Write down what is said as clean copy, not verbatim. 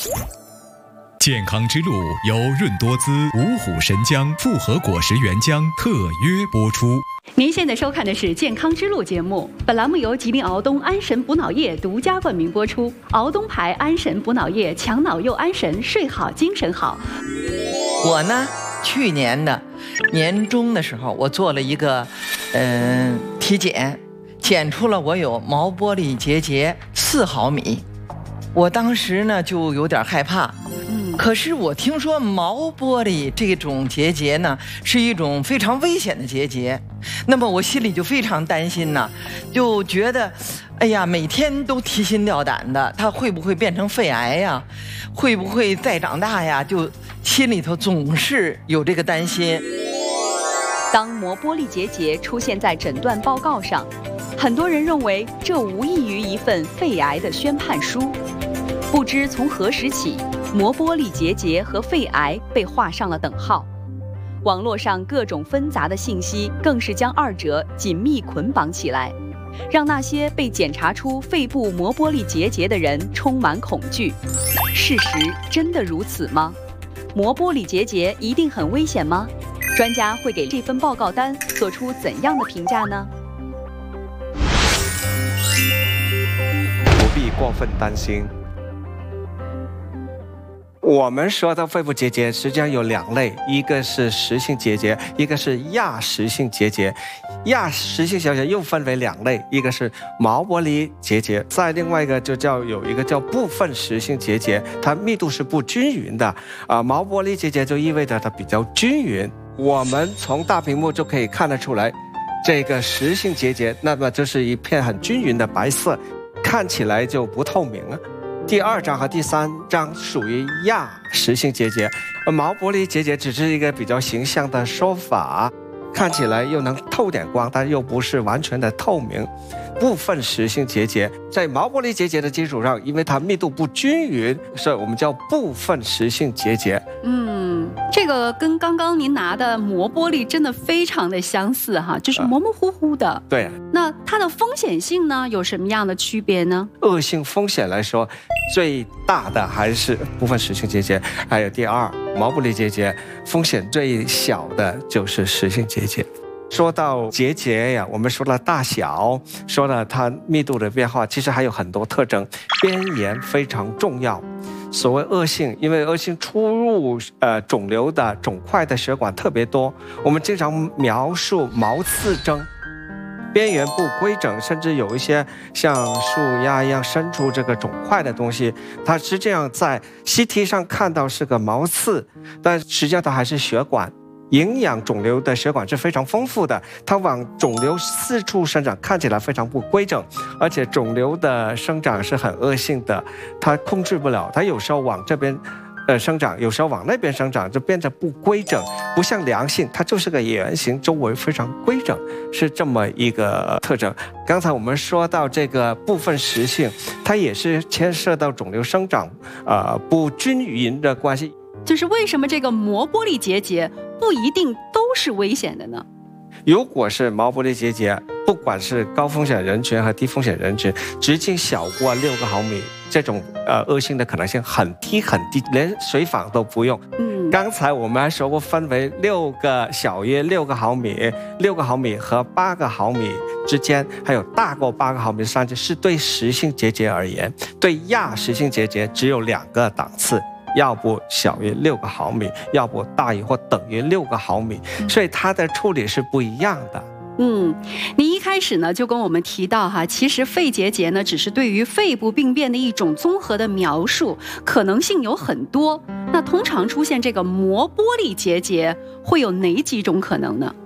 健康之路由润多滋、五虎神姜复合果实原浆特约播出。 您现在收看的是《健康之路》节目，本栏目由吉林敖东安神补脑液独家冠名播出。敖东牌安神补脑液，强脑又安神，睡好精神好。 我呢，去年的年中的时候，我做了一个体检，检出了我有毛玻璃结节4毫米。我当时呢就有点害怕。可是我听说毛玻璃这种结节呢是一种非常危险的结节，那么我心里就非常担心呢，就觉得哎呀，每天都提心吊胆的，它会不会变成肺癌呀？会不会再长大呀？就心里头总是有这个担心。 当膜玻璃结节出现在诊断报告上，很多人认为这无异于一份肺癌的宣判书。不知从何时起，膜玻璃结节和肺癌被画上了等号。网络上各种纷杂的信息更是将二者紧密捆绑起来，让那些被检查出肺部膜玻璃结节的人充满恐惧。事实真的如此吗？膜玻璃结节一定很危险吗？专家会给这份报告单做出怎样的评价呢？ 不必过分担心。我们说的肺部结节实际上有2类，一个是实性结节，一个是亚实性结节。亚实性结节又分为2类，一个是毛玻璃结节，再另外一个就有一个叫部分实性结节，它密度是不均匀的。毛玻璃结节就意味着它比较均匀。我们从大屏幕就可以看得出来，这个实性结节，那么就是一片很均匀的白色，看起来就不透明了。第2章和第3章属于亚实性结节，毛玻璃结节只是一个比较形象的说法，看起来又能透点光，但又不是完全的透明。部分实性结节在毛玻璃结节的基础上，因为它密度不均匀，所以我们叫部分实性结节。 这个跟刚刚您拿的膜玻璃真的非常的相似哈，就是模模糊糊的。 对。 那它的风险性呢，有什么样的区别呢？ 恶性风险来说，最大的还是部分实性结节，还有第2毛玻璃结节，风险最小的就是实性结节。说到结节呀，我们说了大小，说了它密度的变化，其实还有很多特征，边缘非常重要。所谓恶性，因为恶性出入肿瘤的肿块的血管特别多，我们经常描述毛刺征，边缘不规整，甚至有一些像树丫一样伸出这个肿块的东西，它实际上在 CT 上看到是个毛刺，但实际上它还是血管。营养肿瘤的血管是非常丰富的，它往肿瘤四处生长，看起来非常不规整，而且肿瘤的生长是很恶性的，它控制不了，它有时候往这边生长，有时候往那边生长，就变得不规整，不像良性，它就是个圆形，周围非常规整，是这么一个特征。刚才我们说到这个部分实性，它也是牵涉到肿瘤生长不均匀的关系。 就是为什么这个膜玻璃结节不一定都是危险的呢？ 如果是毛玻璃结节，不管是高风险人群和低风险人群，直径小过6个毫米，这种恶性的可能性很低很低，连随访都不用。刚才我们还说过分为小约6个毫米，6个毫米和8个毫米之间，还有大过8个毫米上去，是对实性结节而言。对亚实性结节只有2个档次，要不小于6个毫米，要不大于或等于6个毫米，所以它的处理是不一样的。 您一开始呢就跟我们提到哈，其实肺结节呢只是对于肺部病变的一种综合的描述，可能性有很多。那通常出现这个膜玻璃结节会有哪几种可能呢？